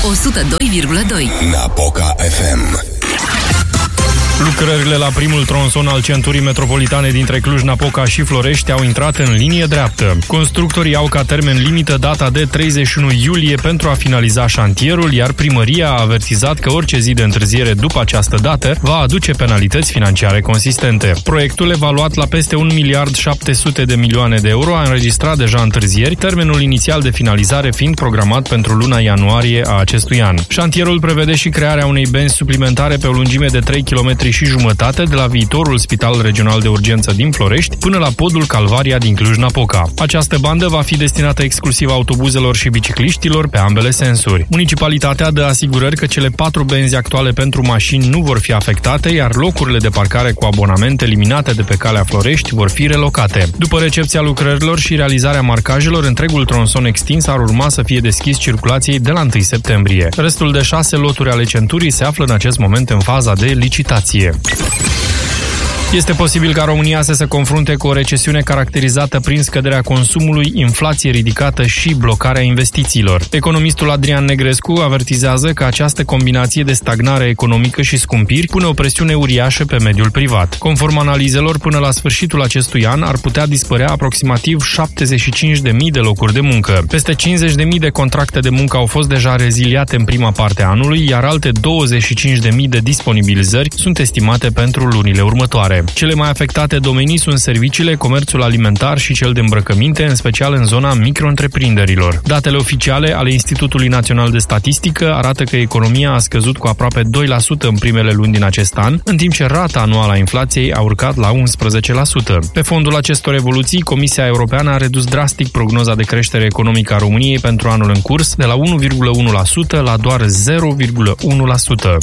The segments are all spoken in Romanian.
102,2. Napoca FM. Lucrările la primul tronson al centurii metropolitane dintre Cluj-Napoca și Florești au intrat în linie dreaptă. Constructorii au ca termen limită data de 31 iulie pentru a finaliza șantierul, iar primăria a avertizat că orice zi de întârziere după această dată va aduce penalități financiare consistente. Proiectul, evaluat la peste 1 miliard 700 de milioane de euro, a înregistrat deja întârzieri, termenul inițial de finalizare fiind programat pentru luna ianuarie a acestui an. Șantierul prevede și crearea unei benzi suplimentare pe o lungime de 3 km și jumătate de la viitorul Spital Regional de Urgență din Florești până la podul Calvaria din Cluj-Napoca. Această bandă va fi destinată exclusiv autobuzelor și bicicliștilor pe ambele sensuri. Municipalitatea dă asigurări că cele 4 benzi actuale pentru mașini nu vor fi afectate, iar locurile de parcare cu abonament eliminate de pe calea Florești vor fi relocate. După recepția lucrărilor și realizarea marcajelor, întregul tronson extins ar urma să fie deschis circulației de la 1 septembrie. Restul de 6 loturi ale centurii se află în acest moment în faza de licitație. Este posibil ca România să se confrunte cu o recesiune caracterizată prin scăderea consumului, inflație ridicată și blocarea investițiilor. Economistul Adrian Negrescu avertizează că această combinație de stagnare economică și scumpiri pune o presiune uriașă pe mediul privat. Conform analizelor, până la sfârșitul acestui an ar putea dispărea aproximativ 75.000 de locuri de muncă. Peste 50.000 de contracte de muncă au fost deja reziliate în prima parte a anului, iar alte 25.000 de disponibilizări sunt estimate pentru lunile următoare. Cele mai afectate domenii sunt serviciile, comerțul alimentar și cel de îmbrăcăminte, în special în zona micro-întreprinderilor. Datele oficiale ale Institutului Național de Statistică arată că economia a scăzut cu aproape 2% în primele luni din acest an, în timp ce rata anuală a inflației a urcat la 11%. Pe fondul acestor evoluții, Comisia Europeană a redus drastic prognoza de creștere economică a României pentru anul în curs, de la 1,1% la doar 0,1%.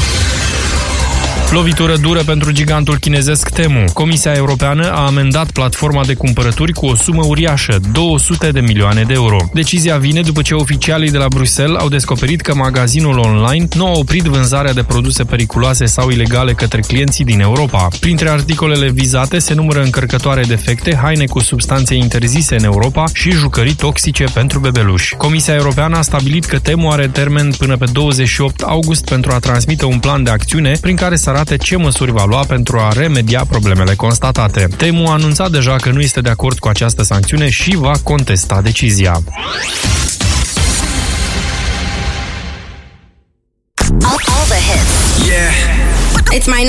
Lovitură dură pentru gigantul chinezesc Temu. Comisia Europeană a amendat platforma de cumpărături cu o sumă uriașă, 200 de milioane de euro. Decizia vine după ce oficialii de la Bruxelles au descoperit că magazinul online nu a oprit vânzarea de produse periculoase sau ilegale către clienții din Europa. Printre articolele vizate se numără încărcătoare defecte, haine cu substanțe interzise în Europa și jucării toxice pentru bebeluși. Comisia Europeană a stabilit că Temu are termen până pe 28 august pentru a transmite un plan de acțiune prin care să arate ce măsuri va lua pentru a remedia problemele constatate. Temu a anunțat deja că nu este de acord cu această sancțiune și va contesta decizia. All the hits. Yeah. It's my